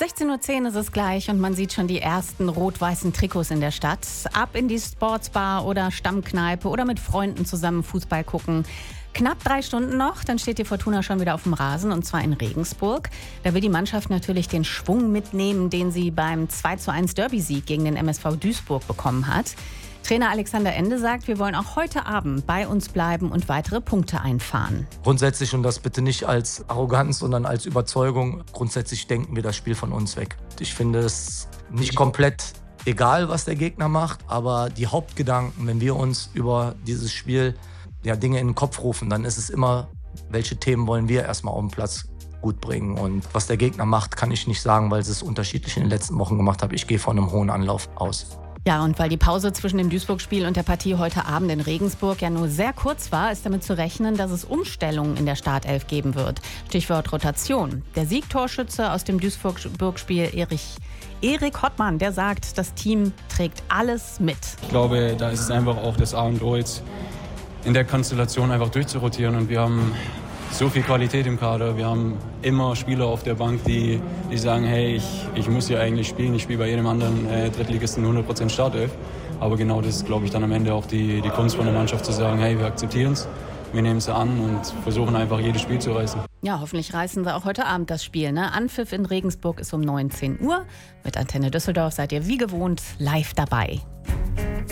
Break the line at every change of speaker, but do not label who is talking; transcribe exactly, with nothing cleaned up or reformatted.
sechzehn Uhr zehn ist es gleich und man sieht schon die ersten rot-weißen Trikots in der Stadt. Ab in die Sportsbar oder Stammkneipe oder mit Freunden zusammen Fußball gucken. Knapp drei Stunden noch, dann steht die Fortuna schon wieder auf dem Rasen und zwar in Regensburg. Da will die Mannschaft natürlich den Schwung mitnehmen, den sie beim zwei zu eins Derby-Sieg gegen den M S V Duisburg bekommen hat. Trainer Alexander Ende sagt, wir wollen auch heute Abend bei uns bleiben und weitere Punkte einfahren.
Grundsätzlich, und das bitte nicht als Arroganz, sondern als Überzeugung, grundsätzlich denken wir das Spiel von uns weg. Ich finde es nicht komplett egal, was der Gegner macht, aber die Hauptgedanken, wenn wir uns über dieses Spiel ja, Dinge in den Kopf rufen, dann ist es immer, welche Themen wollen wir erstmal auf den Platz gut bringen. Und was der Gegner macht, kann ich nicht sagen, weil sie es unterschiedlich in den letzten Wochen gemacht haben. Ich gehe von einem hohen Anlauf aus.
Ja, und weil die Pause zwischen dem Duisburg-Spiel und der Partie heute Abend in Regensburg ja nur sehr kurz war, ist damit zu rechnen, dass es Umstellungen in der Startelf geben wird. Stichwort Rotation. Der Siegtorschütze aus dem Duisburg-Spiel, Erich, Erik Hottmann, der sagt, das Team trägt alles mit.
Ich glaube, da ist es einfach auch das A und O jetzt in der Konstellation einfach durchzurotieren. Und wir haben so viel Qualität im Kader. Wir haben immer Spieler auf der Bank, die, die sagen, hey, ich, ich muss hier eigentlich spielen. Ich spiele bei jedem anderen äh, Drittligisten hundert Prozent Startelf. Aber genau das ist, glaube ich, dann am Ende auch die, die Kunst von der Mannschaft zu sagen, hey, wir akzeptieren es, wir nehmen es an und versuchen einfach jedes Spiel zu reißen.
Ja, hoffentlich reißen sie auch heute Abend das Spiel. Ne? Anpfiff in Regensburg ist um neunzehn Uhr. Mit Antenne Düsseldorf seid ihr wie gewohnt live dabei.